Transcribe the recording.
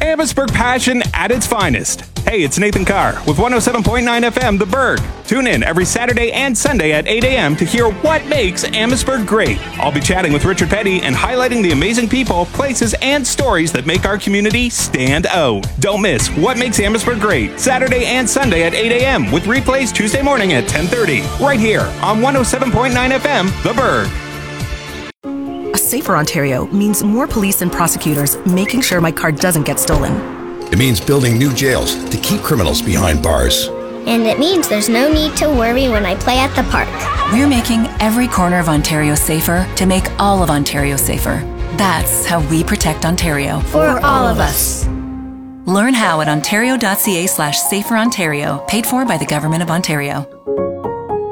Amherstburg passion at its finest. Hey, it's Nathan Carr with 107.9 FM The Berg. Tune in every Saturday and Sunday at 8 a.m. to hear what makes Amherstburg great. I'll be chatting with Richard Petty and highlighting the amazing people, places, and stories that make our community stand out. Don't miss What Makes Amherstburg Great, Saturday and Sunday at 8 a.m. with replays Tuesday morning at 10:30, right here on 107.9 FM The Berg. A safer Ontario means more police and prosecutors making sure my car doesn't get stolen. It means building new jails to keep criminals behind bars. And it means there's no need to worry when I play at the park. We're making every corner of Ontario safer to make all of Ontario safer. That's how we protect Ontario. For all of us. Learn how at ontario.ca/saferontario, paid for by the Government of Ontario.